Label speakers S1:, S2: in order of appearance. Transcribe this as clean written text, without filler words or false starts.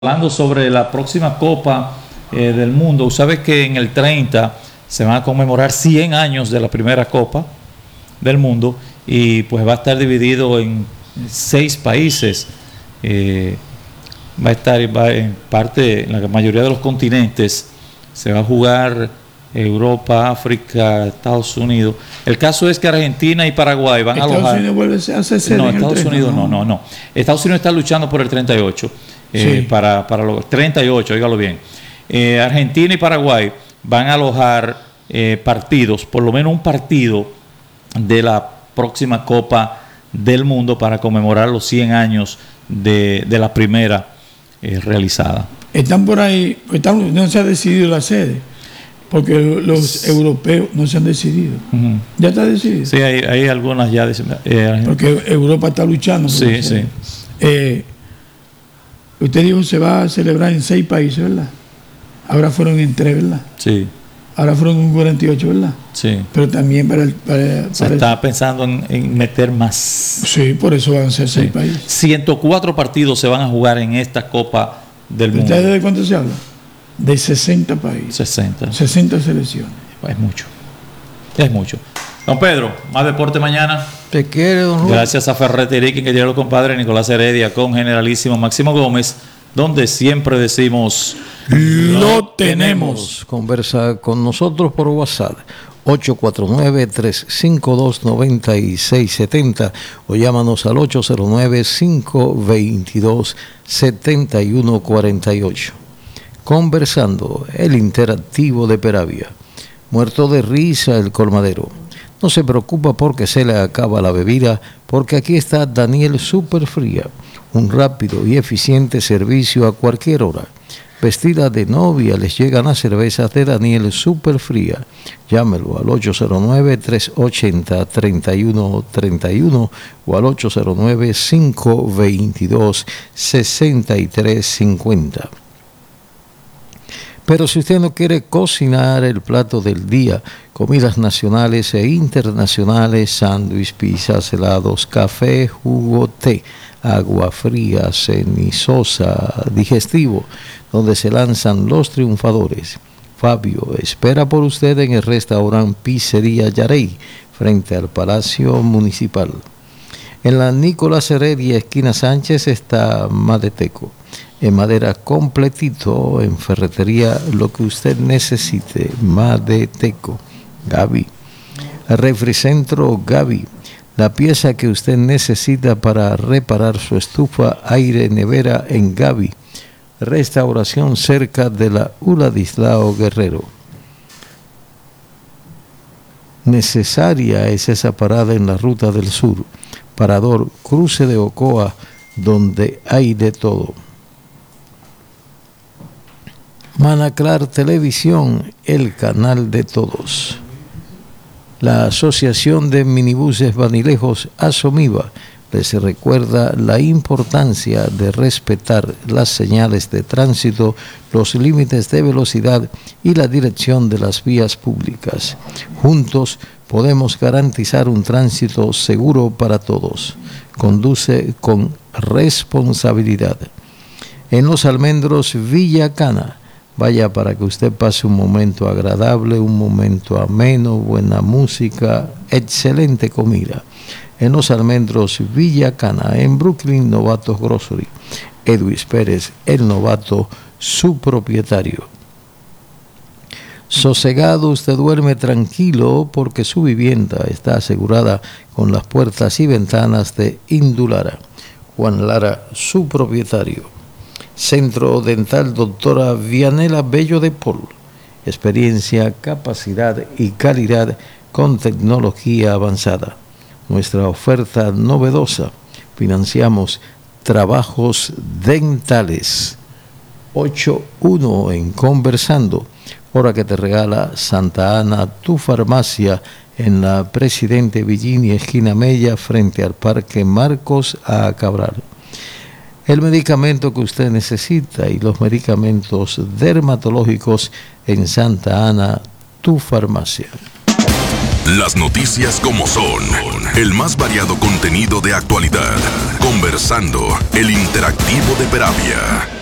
S1: Hablando sobre la próxima Copa del Mundo, sabes que en el 30 se van a conmemorar 100 años de la primera Copa del Mundo y pues va a estar dividido en 6 países. Va a estar en parte, en la mayoría de los continentes, se va a jugar Europa, África, Estados Unidos. El caso es que Argentina y Paraguay van a alojar.
S2: ¿Estados Unidos vuelve a hacer sede?
S1: No,
S2: en el
S1: Estados
S2: 30?
S1: Unidos no. Estados Unidos está luchando por el 38.
S2: Sí.
S1: Para los 38, dígalo bien. Argentina y Paraguay van a alojar partidos, por lo menos un partido de la próxima Copa del Mundo para conmemorar los 100 años de la primera realizada.
S2: Están por ahí, no se ha decidido la sede, porque los europeos no se han decidido.
S1: Uh-huh.
S2: ¿Ya está decidido?
S1: Sí, hay algunas ya.
S2: Porque Europa está luchando.
S1: Sí, sí.
S2: Usted dijo se va a celebrar en 6 países, ¿verdad? Ahora fueron en 3, ¿verdad?
S1: Sí.
S2: Ahora fueron en 48, ¿verdad?
S1: Sí.
S2: Pero también
S1: se está pensando en meter más.
S2: Sí, por eso van a ser 6 países.
S1: 104 partidos se van a jugar en esta Copa del Mundo.
S2: ¿Ustedes de cuánto se habla? De 60 países.
S1: 60
S2: selecciones.
S1: Es mucho. Es mucho. Don Pedro, más deporte mañana.
S3: Te quiere, don Rubén.
S1: Gracias a Ferretería, que quiere los compadres Nicolás Heredia con Generalísimo Máximo Gómez, donde siempre decimos
S3: lo tenemos. Conversa con nosotros por WhatsApp 849-352-9670 o llámanos al 809-522-7148. Conversando, el interactivo de Peravia. Muerto de risa el colmadero. No se preocupa porque se le acaba la bebida, porque aquí está Daniel Superfría, un rápido y eficiente servicio a cualquier hora. Vestida de novia les llegan las cervezas de Daniel Superfría. Llámelo al 809-380-3131 o al 809-522-6350. Pero si usted no quiere cocinar el plato del día, comidas nacionales e internacionales, sándwich, pizzas, helados, café, jugo, té, agua fría, cenizosa, digestivo, donde se lanzan los triunfadores. Fabio espera por usted en el restaurante Pizzería Yarey, frente al Palacio Municipal. En la Nicolás Heredia, esquina Sánchez, está Madeteco. En madera completito, en ferretería, lo que usted necesite. Madeteco. Gaby. Refricentro Gaby. La pieza que usted necesita para reparar su estufa, aire, nevera en Gaby. Restauración cerca de la Uladislao Guerrero. Necesaria es esa parada en la Ruta del Sur. Parador Cruce de Ocoa, donde hay de todo. Manaclar Televisión, el canal de todos. La Asociación de Minibuses Vanilejos, ASOMIVA, les recuerda la importancia de respetar las señales de tránsito, los límites de velocidad y la dirección de las vías públicas. Juntos podemos garantizar un tránsito seguro para todos. Conduce con responsabilidad. En Los Almendros, Villa Cana. Vaya para que usted pase un momento agradable, un momento ameno, buena música, excelente comida. En Los Almendros, Villa Cana, en Brooklyn, Novatos Grocery. Edwis Pérez, el novato, su propietario. Sosegado, usted duerme tranquilo porque su vivienda está asegurada con las puertas y ventanas de Indulara. Juan Lara, su propietario. Centro Dental Doctora Vianela Bello de Paul. Experiencia, capacidad y calidad con tecnología avanzada. Nuestra oferta novedosa. Financiamos trabajos dentales. 8-1 en Conversando. Hora que te regala Santa Ana, tu farmacia, en la Presidente Villini, esquina Mella, frente al Parque Marcos a Cabral. El medicamento que usted necesita y los medicamentos dermatológicos en Santa Ana, tu farmacia.
S4: Las noticias como son, el más variado contenido de actualidad. Conversando, el interactivo de Peravia.